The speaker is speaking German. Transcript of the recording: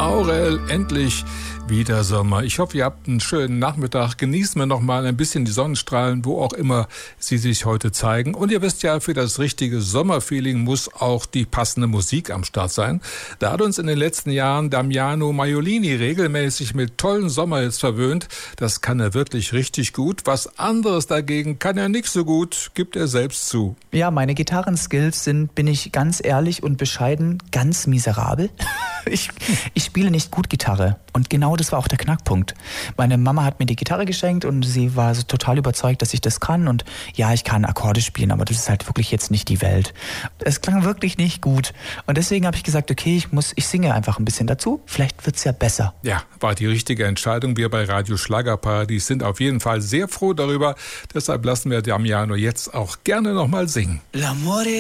Aurel, endlich wieder Sommer. Ich hoffe, ihr habt einen schönen Nachmittag. Genießen wir noch mal ein bisschen die Sonnenstrahlen, wo auch immer sie sich heute zeigen. Und ihr wisst ja, für das richtige Sommerfeeling muss auch die passende Musik am Start sein. Da hat uns in den letzten Jahren Damiano Maiolini regelmäßig mit tollen Sommerhits verwöhnt. Das kann er wirklich richtig gut. Was anderes dagegen kann er nicht so gut, gibt er selbst zu. Ja, meine Gitarrenskills sind, bin ich ganz ehrlich und bescheiden, ganz miserabel. Ich spiele nicht gut Gitarre und genau das war auch der Knackpunkt. Meine Mama hat mir die Gitarre geschenkt und sie war so total überzeugt, dass ich das kann und ja, ich kann Akkorde spielen, aber das ist halt wirklich jetzt nicht die Welt. Es klang wirklich nicht gut und deswegen habe ich gesagt, okay, ich singe einfach ein bisschen dazu, vielleicht wird's ja besser. Ja, war die richtige Entscheidung. Wir bei Radio Schlagerparadies sind auf jeden Fall sehr froh darüber. Deshalb lassen wir Damiano jetzt auch gerne nochmal singen. L'amore